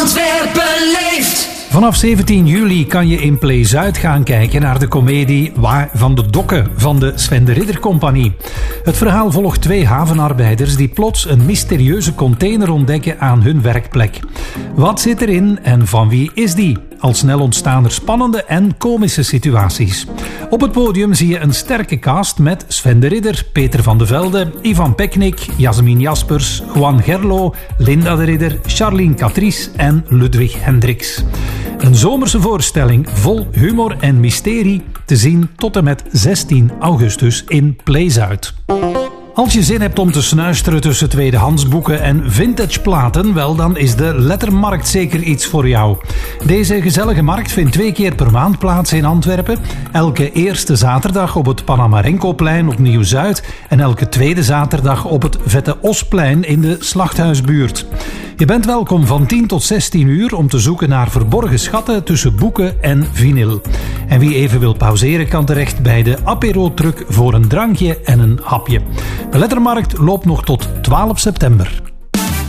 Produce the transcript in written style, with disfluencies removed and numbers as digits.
Antwerpen leeft! Vanaf 17 juli kan je in Play Zuid gaan kijken naar de komedie Waar van de Dokken van de Sven de Ridder Compagnie. Het verhaal volgt 2 havenarbeiders die plots een mysterieuze container ontdekken aan hun werkplek. Wat zit erin en van wie is die? Al snel ontstaan er spannende en komische situaties. Op het podium zie je een sterke cast met Sven de Ridder, Peter van de Velde, Ivan Peknik, Jasmin Jaspers, Juan Gerlo, Linda de Ridder, Charlene Catrice en Ludwig Hendricks. Een zomerse voorstelling vol humor en mysterie te zien tot en met 16 augustus in Play Zuid. Als je zin hebt om te snuisteren tussen tweedehands boeken en vintage platen, wel dan is de Lettermarkt zeker iets voor jou. Deze gezellige markt vindt 2 keer per maand plaats in Antwerpen. Elke eerste zaterdag op het Panamarenko-plein op Nieuw-Zuid en elke tweede zaterdag op het Vette Osplein in de Slachthuisbuurt. Je bent welkom van 10 tot 16 uur om te zoeken naar verborgen schatten tussen boeken en vinyl. En wie even wil pauzeren kan terecht bij de apero-truck voor een drankje en een hapje. De Lettermarkt loopt nog tot 12 september.